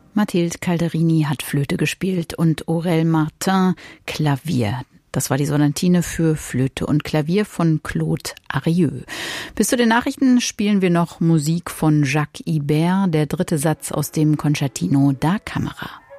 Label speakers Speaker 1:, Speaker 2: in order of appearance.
Speaker 1: Mathilde Calderini hat Flöte gespielt und Aurel Martin Klavier. Das war die Sonatine für Flöte und Klavier von Claude Arieux. Bis zu den Nachrichten spielen wir noch Musik von Jacques Ibert, der dritte Satz aus dem Concertino da Camera.